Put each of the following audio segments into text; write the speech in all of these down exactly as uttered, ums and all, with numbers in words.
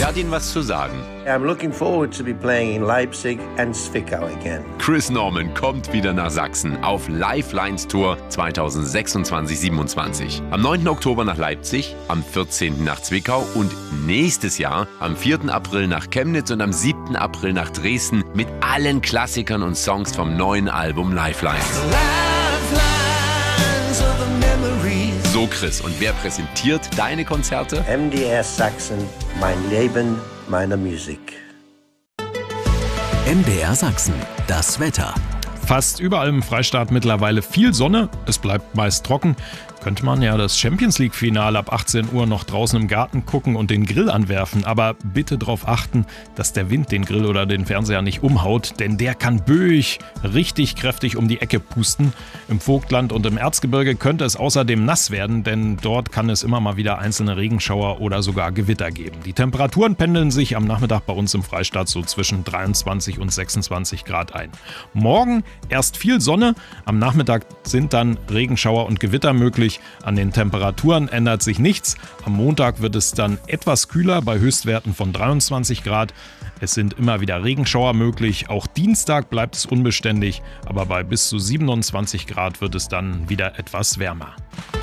Er hat Ihnen was zu sagen. I'm looking forward to be playing in Leipzig and Zwickau again. Chris Norman kommt wieder nach Sachsen auf Lifelines Tour zwanzig sechsundzwanzig siebenundzwanzig. Am neunten Oktober nach Leipzig, am vierzehnten nach Zwickau und nächstes Jahr am vierten April nach Chemnitz und am siebten April nach Dresden mit allen Klassikern und Songs vom neuen Album Lifelines. So Chris, und wer präsentiert deine Konzerte? M D R Sachsen, mein Leben, meine Musik. M D R Sachsen, das Wetter. Fast überall im Freistaat mittlerweile viel Sonne, es bleibt meist trocken. Könnte man ja das Champions-League-Finale ab achtzehn Uhr noch draußen im Garten gucken und den Grill anwerfen. Aber bitte darauf achten, dass der Wind den Grill oder den Fernseher nicht umhaut, denn der kann böig richtig kräftig um die Ecke pusten. Im Vogtland und im Erzgebirge könnte es außerdem nass werden, denn dort kann es immer mal wieder einzelne Regenschauer oder sogar Gewitter geben. Die Temperaturen pendeln sich am Nachmittag bei uns im Freistaat so zwischen dreiundzwanzig und sechsundzwanzig Grad ein. Morgen erst viel Sonne, am Nachmittag sind dann Regenschauer und Gewitter möglich. An den Temperaturen ändert sich nichts. Am Montag wird es dann etwas kühler bei Höchstwerten von dreiundzwanzig Grad. Es sind immer wieder Regenschauer möglich. Auch Dienstag bleibt es unbeständig, aber bei bis zu siebenundzwanzig Grad wird es dann wieder etwas wärmer.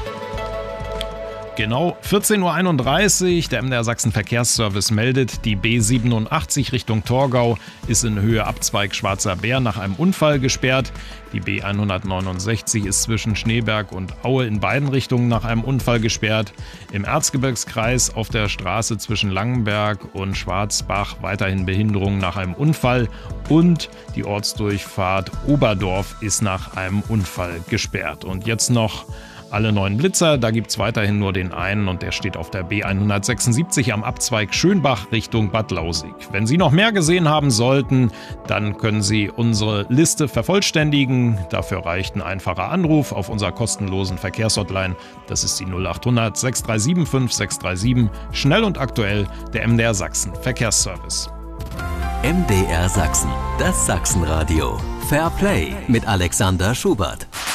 Genau vierzehn Uhr einunddreißig, der M D R Sachsen Verkehrsservice meldet, die B siebenundachtzig Richtung Torgau ist in Höhe Abzweig Schwarzer Bär nach einem Unfall gesperrt. Die B hundertneunundsechzig ist zwischen Schneeberg und Aue in beiden Richtungen nach einem Unfall gesperrt. Im Erzgebirgskreis auf der Straße zwischen Langenberg und Schwarzbach weiterhin Behinderung nach einem Unfall. Und die Ortsdurchfahrt Oberdorf ist nach einem Unfall gesperrt. Und jetzt noch alle neuen Blitzer, da gibt es weiterhin nur den einen und der steht auf der B hundertsechsundsiebzig am Abzweig Schönbach Richtung Bad Lausig. Wenn Sie noch mehr gesehen haben sollten, dann können Sie unsere Liste vervollständigen. Dafür reicht ein einfacher Anruf auf unserer kostenlosen Verkehrshotline. Das ist die null acht hundert sechs drei sieben fünf sechs drei sieben. Schnell und aktuell, der M D R Sachsen Verkehrsservice. M D R Sachsen, das Sachsenradio. Fair Play mit Alexander Schubert.